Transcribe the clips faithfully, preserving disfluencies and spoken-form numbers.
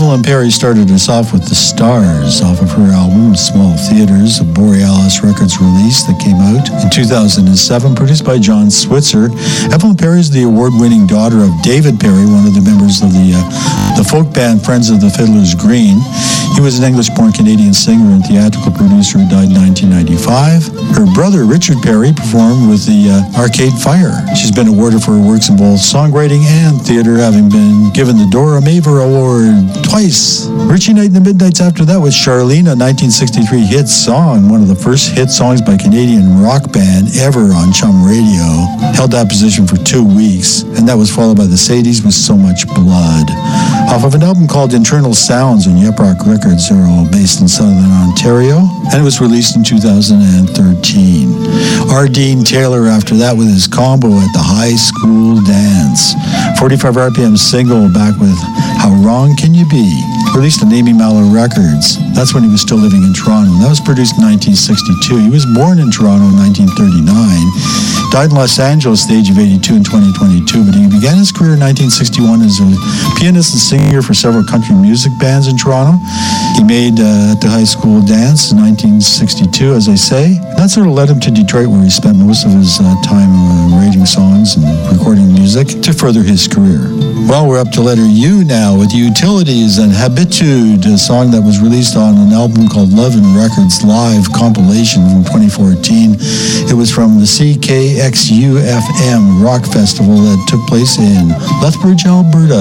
Evelyn Perry started us off with The Stars off of her album Small Theaters, a Borealis Records release that came out in two thousand seven, produced by John Switzer. Evelyn Perry is the award-winning daughter of David Perry, one of the members of the, uh, the folk band Friends of the Fiddler's Green. He was an English-born Canadian singer and theatrical producer who died in nineteen ninety-five. Her brother, Richard Perry, performed with the uh, Arcade Fire. She's been awarded for her works in both songwriting and theater, having been given the Dora Maver Award twice. Richie Night in the Midnights after that was Charlene, a nineteen sixty-three hit song, one of the first hit songs by a Canadian rock band ever on Chum Radio. Held that position for two weeks, and that was followed by the Sadies with So Much Blood. Off of an album called Internal Sounds on Yep Rock Records, they're all based in Southern Ontario, and it was released in two thousand thirteen. R. Dean Taylor after that with his combo at the High School Dance. forty-five R P M single back with How Wrong Can You Be? Released on Amy Mallow Records. That's when he was still living in Toronto. That was produced in nineteen sixty-two. He was born in Toronto in nineteen thirty-nine. Died in Los Angeles at the age of eighty-two in twenty twenty-two, but he began his career in nineteen sixty-one as a pianist and singer for several country music bands in Toronto. He made uh, At the High School Dance in nineteen sixty-two, as I say. That sort of led him to Detroit, where he spent most of his uh, time uh, writing songs and recording music to further his career. Well, we're up to letter U now with Utilities and Habitude, a song that was released on an album called Love and Records Live compilation from twenty fourteen. It was from the C K X U F M Rock Festival that took place in Lethbridge, Alberta.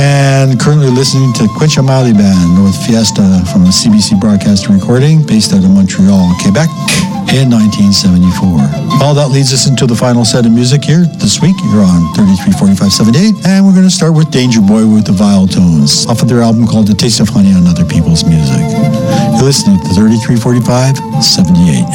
And currently listening to Quinchamalie Band with Fiesta from the C B C Broadcasting Recording, based out of Montreal, Quebec, in nineteen seventy-four. Well, that leads us into the final set of music here this week. You're on thirty-three forty-five seventy-eight, and we're going to start with Danger Boy with the Vile Tones, off of their album called The Taste of Honey on Other People's Music. You're listening to thirty-three forty-five seventy-eight.